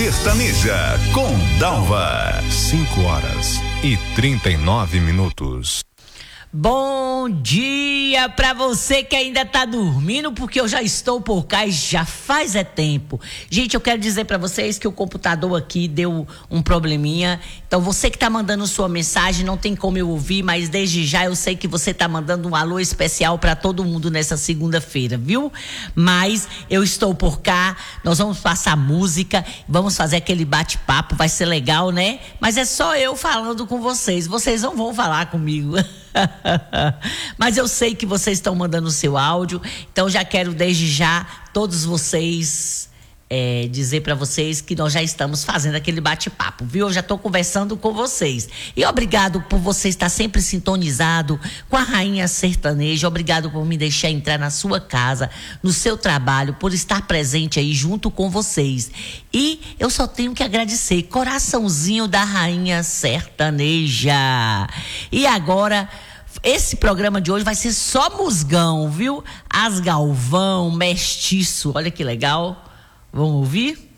Sertaneja com Dalva. 5h39. Bom dia pra você que ainda tá dormindo, porque eu já estou por cá e já faz tempo. Gente, eu quero dizer pra vocês que o computador aqui deu um probleminha. Então você que tá mandando sua mensagem, não tem como eu ouvir, mas desde já eu sei que você tá mandando um alô especial pra todo mundo nessa segunda-feira, viu? Mas eu estou por cá, nós vamos passar música, vamos fazer aquele bate-papo, vai ser legal, né? Mas é só eu falando com vocês não vão falar comigo. Mas eu sei que vocês estão mandando o seu áudio, então já quero desde já todos vocês dizer para vocês que nós já estamos fazendo aquele bate-papo, viu? Eu já estou conversando com vocês. E obrigado por você estar sempre sintonizado com a Rainha Sertaneja. Obrigado por me deixar entrar na sua casa, no seu trabalho, por estar presente aí junto com vocês. E eu só tenho que agradecer. Coraçãozinho da Rainha Sertaneja. E agora, esse programa de hoje vai ser só musgão, viu? As Galvão, Mestiço, olha que legal. Vamos ouvir?